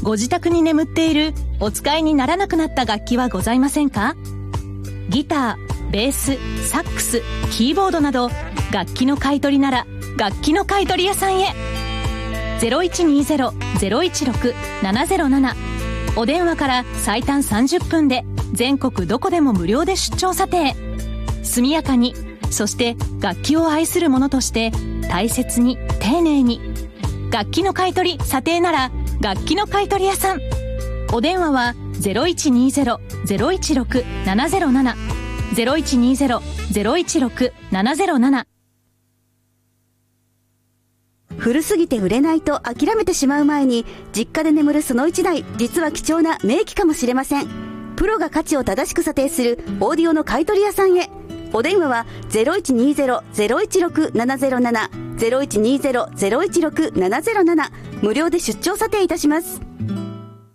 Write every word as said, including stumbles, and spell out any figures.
ご自宅に眠っているお使いにならなくなった楽器はございませんか？ギター、ベース、サックス、キーボードなど楽器の買い取りなら楽器の買い取り屋さんへ。 ゼロいちにゼロ ゼロいちろく ななゼロなな お電話から最短さんじゅっぷんで全国どこでも無料で出張査定。速やかに、そして楽器を愛する者として大切に丁寧に。楽器の買い取り査定なら楽器の買い取り屋さん。お電話は ゼロいちにゼロ ゼロいちろく ななゼロなな ゼロいちにゼロ ゼロいちろく ななゼロなな。 古すぎて売れないと諦めてしまう前に、実家で眠るその一台、実は貴重な名機かもしれません。プロが価値を正しく査定するオーディオの買い取り屋さんへ。お電話は ゼロいちにゼロ ゼロいちろく ななゼロなな ゼロいちにゼロ ゼロいちろく ななゼロなな、無料で出張査定いたします。